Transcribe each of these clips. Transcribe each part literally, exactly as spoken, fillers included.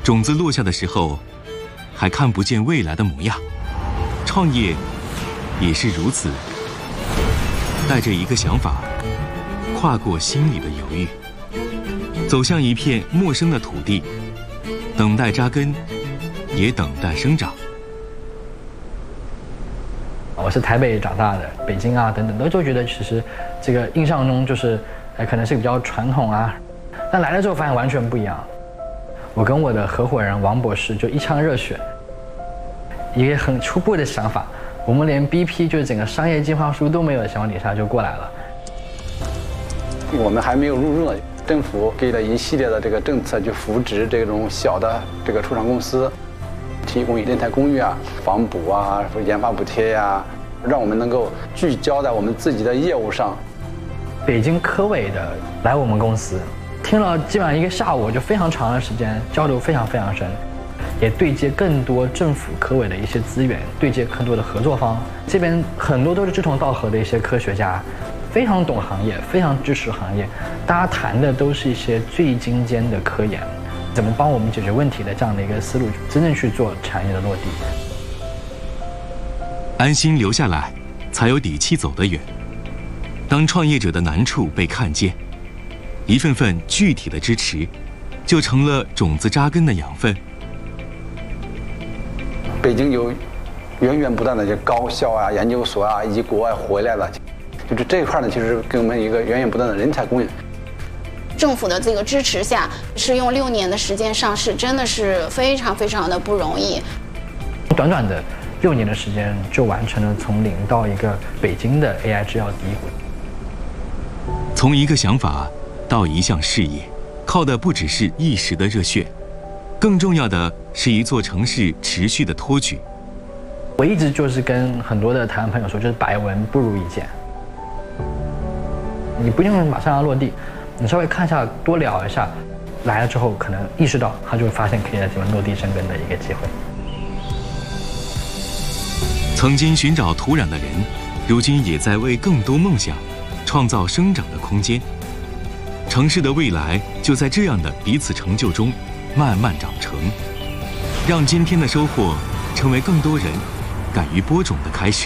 种子落下的时候，还看不见未来的模样。创业也是如此，带着一个想法，跨过心里的犹豫，走向一片陌生的土地，等待扎根，也等待生长。 我是台北长大的，北京啊等等，都都觉得其实这个印象中就是，哎，可能是比较传统啊，但来了之后发现完全不一样。我跟我的合伙人王博士就一腔热血，一个很初步的想法，我们连 B P 就是整个商业计划书都没有的情况底下就过来了。 我们还没有入驻呢，政府给了一系列的这个政策，就扶植这种小的这个初创公司。提供人才公寓啊、房补啊、研发补贴呀、啊，让我们能够聚焦在我们自己的业务上。 北京科委的来我们公司，听了基本上一个下午，就非常长的时间，交流非常非常深，也对接更多政府科委的一些资源，对接更多的合作方。这边很多都是志同道合的一些科学家，非常懂行业，非常支持行业，大家谈的都是一些最精尖的科研。怎么帮我们解决问题的这样的一个思路，真正去做产业的落地。 安心留下来，才有底气走得远。当创业者的难处被看见，一份份具体的支持，就成了种子扎根的养分。 北京有源源不断的这高校啊、研究所啊，以及国外回来的，就是这一块呢，其实给我们一个源源不断的人才供应。 政府的这个支持下，是用六年的时间上市，真的是非常非常的不容易。 短短的六年的时间，就完成了从零到一个北京的 A I 制药第一股。 从一个想法到一项事业，靠的不只是一时的热血，更重要的是一座城市持续的托举。 我一直就是跟很多的台湾朋友说，就是百闻不如一见。你不用马上要落地。你稍微看一下，多聊一下，来了之后可能意识到，他就会发现可以在这边落地生根的一个机会。 曾经寻找土壤的人，如今也在为更多梦想创造生长的空间。城市的未来就在这样的彼此成就中慢慢长成，让今天的收获成为更多人敢于播种的开始。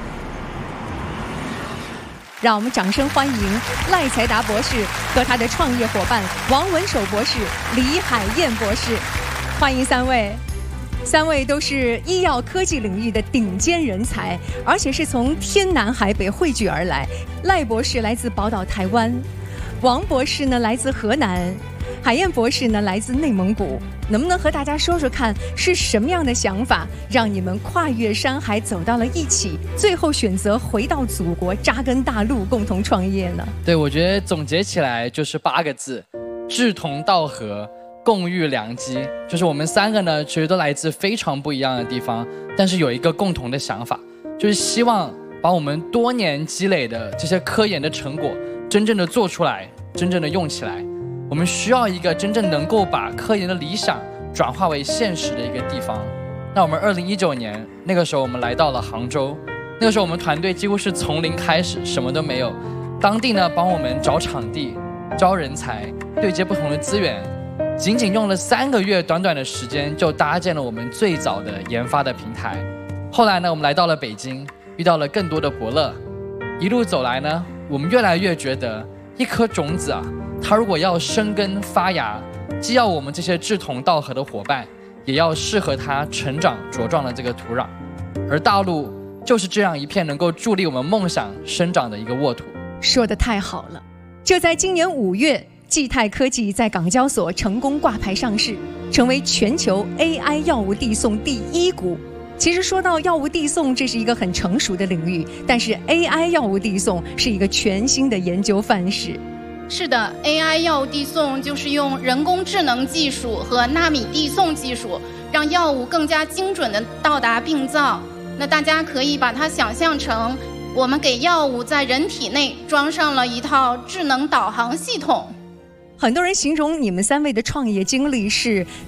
让我们掌声欢迎赖才达博士和他的创业伙伴王文守博士、李海燕博士，欢迎三位。三位都是医药科技领域的顶尖人才，而且是从天南海北汇聚而来。赖博士来自宝岛台湾，王博士呢来自河南，海燕博士呢来自内蒙古。能不能和大家说说看，是什么样的想法让你们跨越山海走到了一起，最后选择回到祖国扎根大陆，共同创业呢？ 对，我觉得总结起来就是八个字：志同道合，共遇良机。就是我们三个呢，其实都来自非常不一样的地方，但是有一个共同的想法，就是希望把我们多年积累的这些科研的成果，真正的做出来，真正的用起来。我们需要一个真正能够把科研的理想转化为现实的一个地方。那我们二零一九年那个时候，我们来到了杭州，那个时候我们团队几乎是从零开始，什么都没有。当地呢帮我们找场地、招人才、对接不同的资源，仅仅用了三个月短短的时间，就搭建了我们最早的研发的平台。后来呢，我们来到了北京，遇到了更多的伯乐。一路走来呢，我们越来越觉得一颗种子啊，它如果要生根发芽，既要我们这些志同道合的伙伴，也要适合它成长茁壮的这个土壤。而大陆就是这样一片能够助力我们梦想生长的一个沃土。 说得太好了！就在今年五月，济泰科技在港交所成功挂牌上市，成为全球 A I 药物递送第一股。其实说到药物递送，这是一个很成熟的领域，但是 A I 药物递送是一个全新的研究范式。 是的 ，A I 药物递送就是用人工智能技术和纳米递送技术，让药物更加精准地到达病灶。那大家可以把它想象成，我们给药物在人体内装上了一套智能导航系统。 很多人形容你们三位的创业经历是